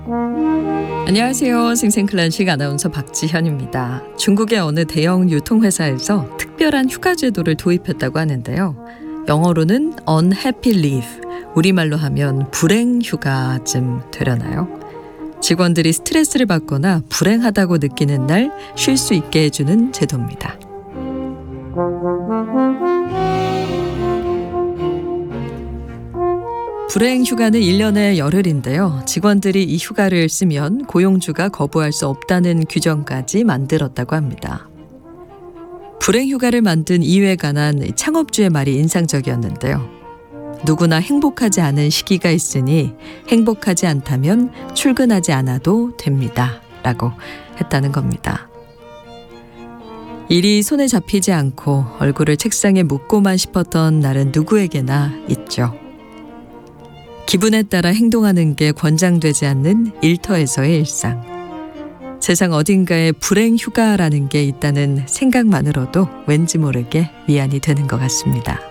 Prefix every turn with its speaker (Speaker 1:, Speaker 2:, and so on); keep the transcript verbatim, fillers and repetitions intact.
Speaker 1: 안녕하세요. 생생클래식 아나운서 박지현입니다. 중국의 어느 대형 유통회사에서 특별한 휴가 제도를 도입했다고 하는데요. 영어로는 unhappy leave, 우리말로 하면 불행 휴가쯤 되려나요? 직원들이 스트레스를 받거나 불행하다고 느끼는 날 쉴 수 있게 해주는 제도입니다. 불행 휴가는 일 년에 열흘인데요. 직원들이 이 휴가를 쓰면 고용주가 거부할 수 없다는 규정까지 만들었다고 합니다. 불행 휴가를 만든 이유에 관한 창업주의 말이 인상적이었는데요. 누구나 행복하지 않은 시기가 있으니 행복하지 않다면 출근하지 않아도 됩니다. 라고 했다는 겁니다. 일이 손에 잡히지 않고 얼굴을 책상에 묻고만 싶었던 날은 누구에게나 있죠. 기분에 따라 행동하는 게 권장되지 않는 일터에서의 일상. 세상 어딘가에 불행 휴가라는 게 있다는 생각만으로도 왠지 모르게 위안이 되는 것 같습니다.